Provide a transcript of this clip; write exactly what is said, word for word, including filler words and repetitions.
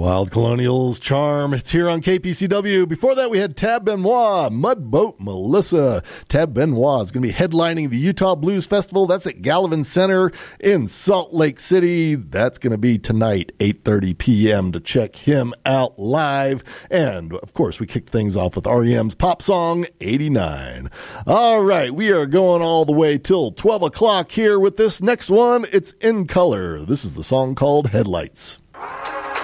Wild Colonials Charm. It's here on K P C W. Before that, we had Tab Benoit, Mudboat Melissa. Tab Benoit is going to be headlining the Utah Blues Festival. That's at Gallivan Center in Salt Lake City. That's going to be tonight, eight thirty p.m. to check him out live. And, of course, we kicked things off with R E M's pop song, eighty-nine. All right, we are going all the way till twelve o'clock here with this next one. It's In Color. This is the song called Headlights.